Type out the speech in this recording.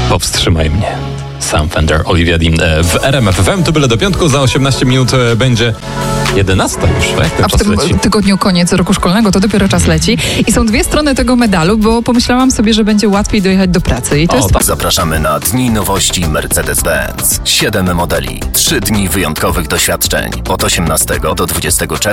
Powstrzymaj mnie. Sam Fender, Olivia Dean w RMF FM. To byle do piątku, za 18 minut będzie 11 już, tak? A w tym tygodniu koniec roku szkolnego, to dopiero czas leci. I są dwie strony tego medalu, bo pomyślałam sobie, że będzie łatwiej dojechać do pracy. I to jest... Zapraszamy na Dni Nowości Mercedes-Benz. 7 modeli, 3 dni wyjątkowych doświadczeń. Od 18 do 20 czerwca